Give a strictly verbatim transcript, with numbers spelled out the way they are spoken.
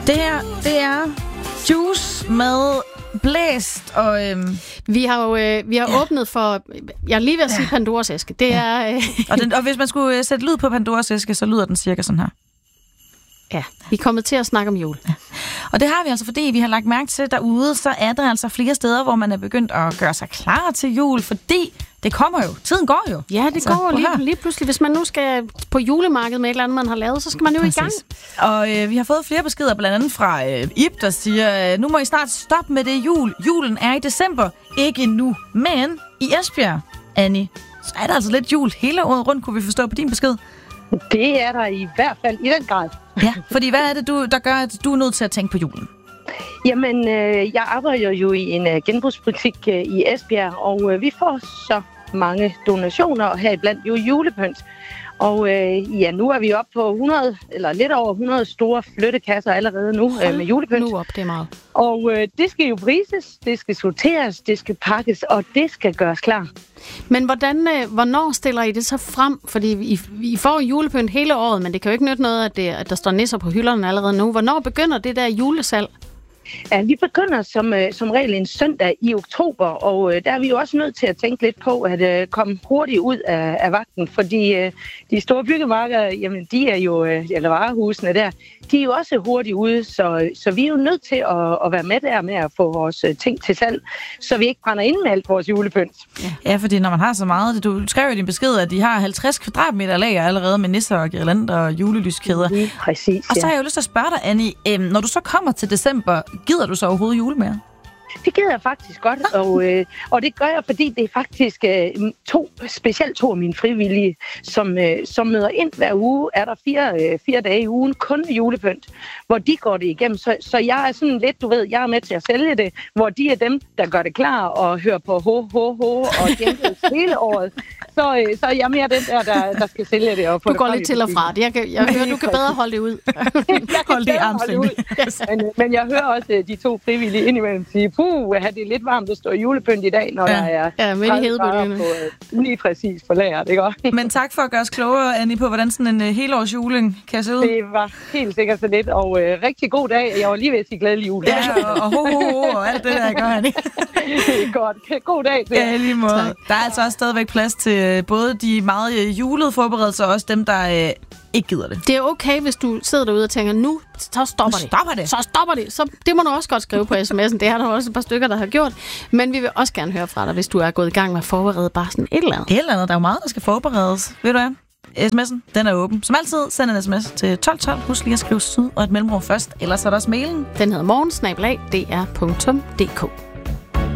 Det her, det er Juice med Blæst, og øhm, vi har jo øh, vi har ja. åbnet for, jeg er lige ved at sige ja. Pandoras æske. Det ja. er øh, og, den, og hvis man skulle sætte lyd på Pandoras æske, så lyder den cirka sådan her. Ja, vi er kommet til at snakke om jul. Ja. Og det har vi altså, fordi vi har lagt mærke til derude, så er der altså flere steder, hvor man er begyndt at gøre sig klar til jul, fordi det kommer jo. Tiden går jo. Ja, det altså, går jo lige, lige pludselig. Hvis man nu skal på julemarkedet med et eller andet, man har lavet, så skal man jo Præcis. i gang. Og øh, vi har fået flere beskeder, blandt andet fra øh, Ib, der siger, øh, nu må I snart stoppe med det jul. Julen er i december, ikke nu. Men i Esbjerg, Annie, så er der altså lidt jul hele året rundt, kunne vi forstå på din besked. Det er der i hvert fald i den grad. Ja, fordi hvad er det, du, der gør, at du er nødt til at tænke på julen? Jamen, øh, jeg arbejder jo i en øh, genbrugsbutik øh, i Esbjerg, og øh, vi får så mange donationer, og heriblandt jo julepynt. Og øh, ja, nu er vi oppe på hundrede, eller lidt over hundrede store flyttekasser allerede nu øh, med julepynt. Nu op, det er meget. Og øh, det skal jo prises, det skal sorteres, det skal pakkes, og det skal gøres klar. Men hvordan, øh, hvornår stiller I det så frem? Fordi I, I får julepynt hele året, men det kan jo ikke nytte noget, at, det, at der står nisser på hylderne allerede nu. Hvornår begynder det der julesalg? Ja, vi begynder som, øh, som regel en søndag i oktober, og øh, der er vi jo også nødt til at tænke lidt på at øh, komme hurtigt ud af, af vagten, fordi øh, de store byggemarkeder, jamen de er jo, øh, eller varehusene der, de er jo også hurtigt ude, så, så vi er jo nødt til at, at være med der med at få vores øh, ting til salg, så vi ikke brænder ind med alt vores julepynt. Ja. ja, fordi når man har så meget, du skrev i din besked, at de har halvtreds kvadratmeter lager allerede med nisser og girlander og julelyskæder. Ja, præcis, og så har jeg jo lyst til at spørge dig, Annie, øh, når du så kommer til december, gider du så overhovedet jule mere? Det gider jeg faktisk godt, og, øh, og det gør jeg, fordi det er faktisk øh, to, specielt to af mine frivillige, som, øh, som møder ind hver uge. Er der fire, øh, fire dage i ugen kun med julepynt, hvor de går det igennem. Så, så jeg er sådan lidt, du ved, jeg er med til at sælge det, hvor de er dem, der gør det klar og hører på ho, ho, ho og gennemføres hele året. Så, øh, så er jeg mere den der, der, der skal sælge det. Og få du det går lidt til og fra det. Jeg, jeg, jeg hører, du kan bedre holde det ud. Hold det i armslængde. Men, men jeg hører også de to frivillige indimellem sige, puh, er det lidt varmt at stå i julepynt i dag, når ja. der er ja, tredive grader på, lige præcis på lageret, ikke også? Men tak for at gøre os klogere, Annie, på hvordan sådan en uh, helårs juling kan se ud. Det var helt sikkert så lidt, og uh, rigtig god dag. Jeg var lige ved at sige glædelig jul. Ja, og, og ho, ho, ho, og alt det der, gør Annie. Det er godt. God dag til Ja, lige måde. Tak. Der er altså også stadigvæk plads til uh, både de meget uh, julede forberedelser, og også dem, der... Uh, ikke gider det. Det er okay, hvis du sidder derude og tænker, nu så stopper det. Stopper det. Så stopper det. Så det må du også godt skrive på sms'en. Det er der også et par stykker, der har gjort. Men vi vil også gerne høre fra dig, hvis du er gået i gang med at forberede bare sådan et eller andet. Et eller andet. Der er jo meget, der skal forberedes. Ved du hvad? sms'en, den er åben. Som altid, send en sms til tolv tolv. Husk lige at skrive syd og et mellemrum først. Ellers er der også mailen. Den hedder morgen snabel-a d r punktum d k.